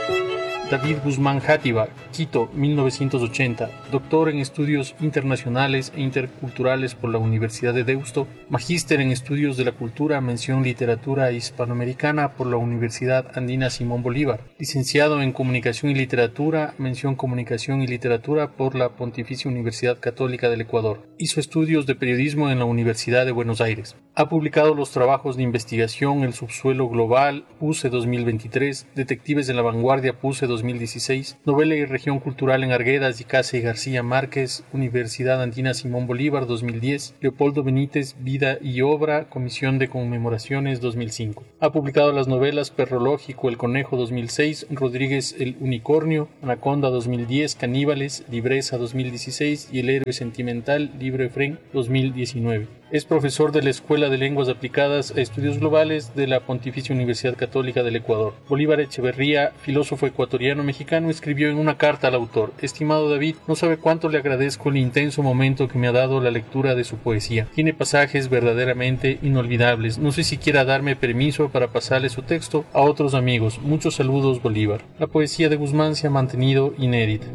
David Guzmán Játiva, Quito, 1980, doctor en Estudios Internacionales e Interculturales por la Universidad de Deusto, magíster en Estudios de la Cultura, mención Literatura Hispanoamericana por la Universidad Andina Simón Bolívar, licenciado en Comunicación y Literatura, mención Comunicación y Literatura por la Pontificia Universidad Católica del Ecuador. Hizo estudios de periodismo en la Universidad de Buenos Aires. Ha publicado los trabajos de investigación El subsuelo global, PUSE 2023, Detectives en la vanguardia, PUSE 2016, Novela y región cultural en Arguedas, Ycase y García Márquez, Universidad Andina Simón Bolívar 2010, Leopoldo Benítez, Vida y obra, Comisión de Conmemoraciones 2005. Ha publicado las novelas Perrológico, El conejo 2006, Rodríguez el unicornio, Anaconda 2010, Caníbales, Libreza 2016 y El héroe sentimental, Libro Efrén 2019. Es profesor de la Escuela de Lenguas Aplicadas a Estudios Globales de la Pontificia Universidad Católica del Ecuador. Bolívar Echeverría, filósofo ecuatoriano-mexicano, escribió en una carta al autor: Estimado David, no sabe cuánto le agradezco el intenso momento que me ha dado la lectura de su poesía. Tiene pasajes verdaderamente inolvidables. No sé si quiera darme permiso para pasarle su texto a otros amigos. Muchos saludos, Bolívar. La poesía de Guzmán se ha mantenido inédita.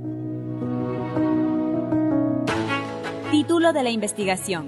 Título de la investigación: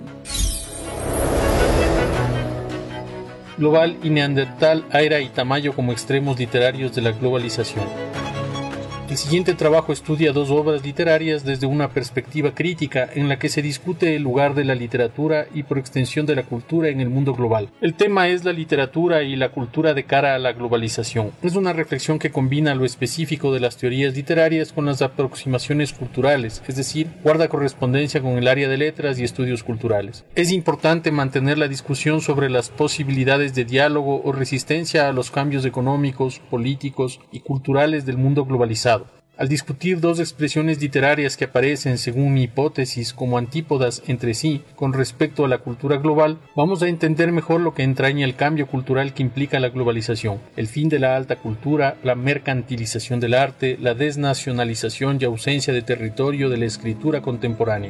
Global y Neandertal, Aira y Tamayo como extremos literarios de la globalización. El siguiente trabajo estudia dos obras literarias desde una perspectiva crítica en la que se discute el lugar de la literatura y por extensión de la cultura en el mundo global. El tema es la literatura y la cultura de cara a la globalización. Es una reflexión que combina lo específico de las teorías literarias con las aproximaciones culturales, es decir, guarda correspondencia con el área de letras y estudios culturales. Es importante mantener la discusión sobre las posibilidades de diálogo o resistencia a los cambios económicos, políticos y culturales del mundo globalizado. Al discutir dos expresiones literarias que aparecen, según mi hipótesis, como antípodas entre sí con respecto a la cultura global, vamos a entender mejor lo que entraña el cambio cultural que implica la globalización, el fin de la alta cultura, la mercantilización del arte, la desnacionalización y ausencia de territorio de la escritura contemporánea.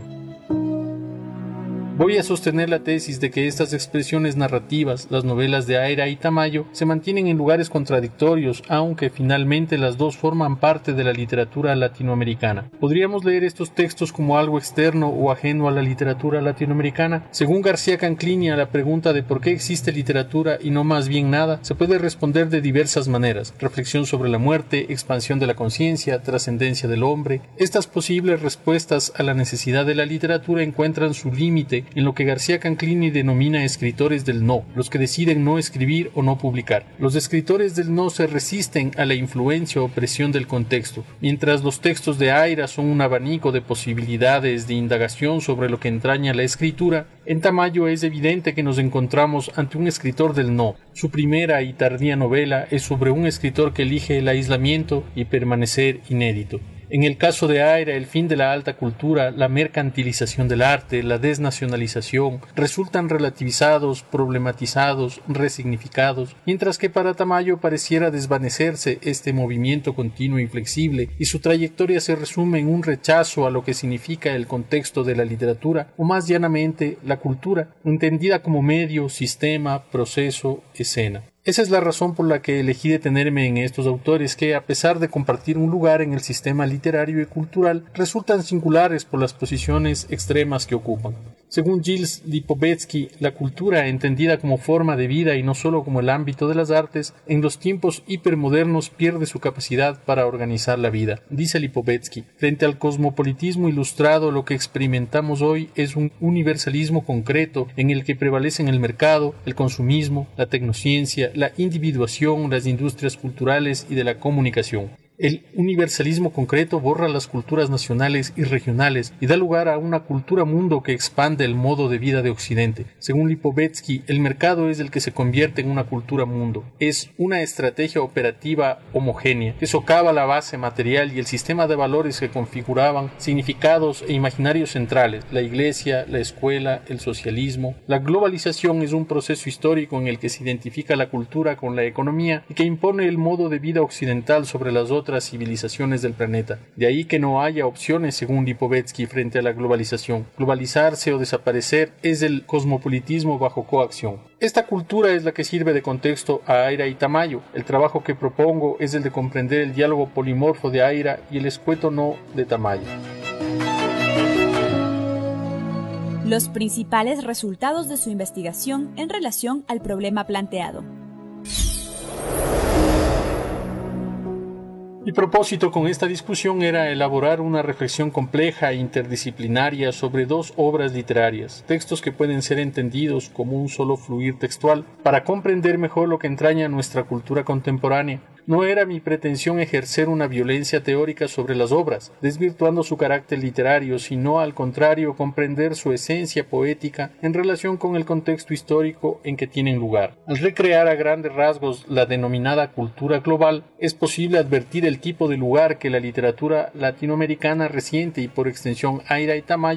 Voy a sostener la tesis de que estas expresiones narrativas, las novelas de Aira y Tamayo, se mantienen en lugares contradictorios, aunque finalmente las dos forman parte de la literatura latinoamericana. ¿Podríamos leer estos textos como algo externo o ajeno a la literatura latinoamericana? Según García Canclini, a la pregunta de por qué existe literatura y no más bien nada, se puede responder de diversas maneras: reflexión sobre la muerte, expansión de la conciencia, trascendencia del hombre. Estas posibles respuestas a la necesidad de la literatura encuentran su límite en lo que García Canclini denomina escritores del no, los que deciden no escribir o no publicar. Los escritores del no se resisten a la influencia o presión del contexto, mientras los textos de Aira son un abanico de posibilidades de indagación sobre lo que entraña la escritura. En Tamayo es evidente que nos encontramos ante un escritor del no. Su primera y tardía novela es sobre un escritor que elige el aislamiento y permanecer inédito. En el caso de Aira, el fin de la alta cultura, la mercantilización del arte, la desnacionalización, resultan relativizados, problematizados, resignificados, mientras que para Tamayo pareciera desvanecerse este movimiento continuo y flexible, y su trayectoria se resume en un rechazo a lo que significa el contexto de la literatura, o más llanamente, la cultura, entendida como medio, sistema, proceso, escena. Esa es la razón por la que elegí detenerme en estos autores que, a pesar de compartir un lugar en el sistema literario y cultural, resultan singulares por las posiciones extremas que ocupan. Según Gilles Lipovetsky, la cultura, entendida como forma de vida y no solo como el ámbito de las artes, en los tiempos hipermodernos pierde su capacidad para organizar la vida. Dice Lipovetsky: frente al cosmopolitismo ilustrado, lo que experimentamos hoy es un universalismo concreto en el que prevalecen el mercado, el consumismo, la tecnociencia, la individuación, las industrias culturales y de la comunicación. El universalismo concreto borra las culturas nacionales y regionales y da lugar a una cultura mundo que expande el modo de vida de Occidente. Según Lipovetsky, el mercado es el que se convierte en una cultura mundo. Es una estrategia operativa homogénea que socava la base material y el sistema de valores que configuraban significados e imaginarios centrales: la iglesia, la escuela, el socialismo. La globalización es un proceso histórico en el que se identifica la cultura con la economía y que impone el modo de vida occidental sobre las otras otras civilizaciones del planeta. De ahí que no haya opciones, según Lipovetsky, frente a la globalización. Globalizarse o desaparecer es el cosmopolitismo bajo coacción. Esta cultura es la que sirve de contexto a Aira y Tamayo. El trabajo que propongo es el de comprender el diálogo polimorfo de Aira y el escueto no de Tamayo. Los principales resultados de su investigación en relación al problema planteado. Mi propósito con esta discusión era elaborar una reflexión compleja e interdisciplinaria sobre dos obras literarias, textos que pueden ser entendidos como un solo fluir textual, para comprender mejor lo que entraña nuestra cultura contemporánea. No era mi pretensión ejercer una violencia teórica sobre las obras, desvirtuando su carácter literario, sino al contrario comprender su esencia poética en relación con el contexto histórico en que tienen lugar. Al recrear a grandes rasgos la denominada cultura global, es posible advertir el tipo de lugar que la literatura latinoamericana reciente y por extensión Aira y Tamayo